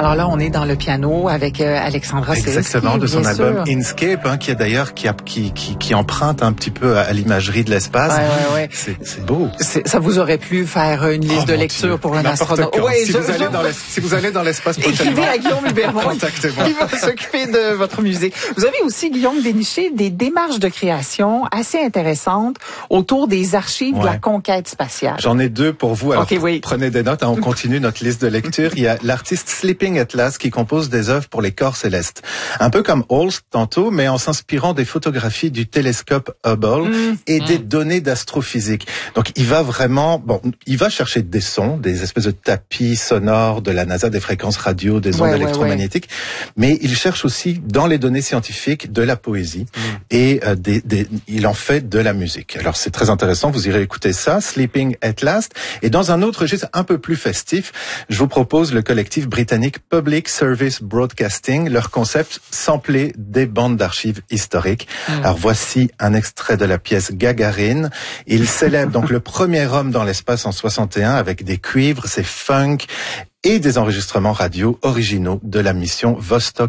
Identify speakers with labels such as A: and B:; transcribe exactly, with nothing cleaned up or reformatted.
A: Alors là, on est dans le piano avec euh, Alexandra Sirski.
B: Exactement, de son
A: bien
B: album
A: sûr.
B: Inscape, hein, qui est d'ailleurs qui, a, qui, qui, qui emprunte un petit peu à, à l'imagerie de l'espace.
A: Ouais, ouais, ouais.
B: C'est, c'est beau.
A: C'est, ça vous aurait plu faire une liste
B: Oh,
A: de
B: mon
A: lecture
B: Dieu.
A: pour un
B: N'importe
A: astronaute.
B: quand.
A: Ouais,
B: si,
A: je,
B: vous allez
A: je...
B: dans l'es- si vous allez dans l'espace prochainement,
A: écrivez à Guillaume Hubert
B: contactez-moi.
A: qui va s'occuper de votre musée. Vous avez aussi, Guillaume, déniché des démarches de création assez intéressantes autour des archives
B: Ouais.
A: de la conquête spatiale.
B: J'en ai deux pour vous. Alors,
A: Ok, oui.
B: prenez des notes. Hein, on continue notre liste de lecture. Il y a l'artiste Sleeping Atlas qui compose des œuvres pour les corps célestes. Un peu comme Holst tantôt, mais en s'inspirant des photographies du télescope Hubble
A: mmh,
B: et
A: mmh.
B: des données d'astrophysique. Donc, il va vraiment, bon, il va chercher des sons, des espèces de tapis sonores de la NASA, des fréquences radio, des ondes
A: Ouais, ouais,
B: électromagnétiques, mais il cherche aussi dans les données scientifiques de la poésie mmh. et euh, des, des, il en fait de la musique. Alors, c'est très intéressant. Vous irez écouter ça, Sleeping at Last. Et dans un autre registre un peu plus festif, je vous propose le collectif britannique Public Service Broadcasting, leur concept sampler des bandes d'archives historiques. Mmh. Alors voici un extrait de la pièce Gagarine. Il célèbre donc le premier homme dans l'espace en soixante et un avec des cuivres, c'est funk et des enregistrements radio originaux de la mission Vostok